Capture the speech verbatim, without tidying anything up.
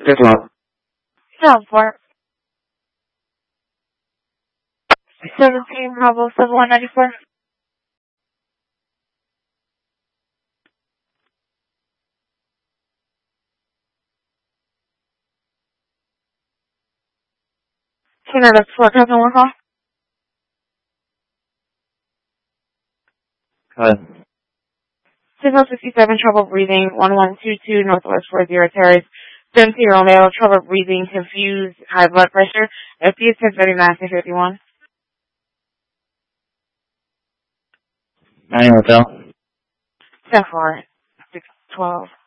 fifty-one. Sound for seventeen Bravo seven one ninety-four. Center, that's four thousand one call. Go ahead. Signal sixty-seven, trouble breathing, one one two two, Northwest four zero Terrace. seventeen-year-old male, trouble breathing, confused, high blood pressure. F P is ten thirty-nine to fifty-one. Nine hotel. ten four, six twelve.